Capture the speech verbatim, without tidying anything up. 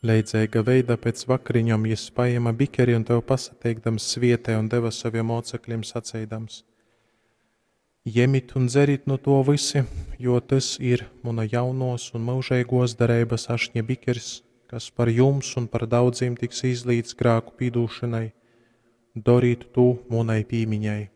Leidzēga veida pēc vakariņom jis paēma bikeri un tev pasateikdams svietē un deva saviem mocekļiem sacēdams: Jemit un dzerit no to visi, jo tas ir muna jaunos un mūžeigos darības ašņa bikers, kas par jums un par daudziem tiks izlīts grāku pīdūšanai. Dorīt to munai pīmiņai.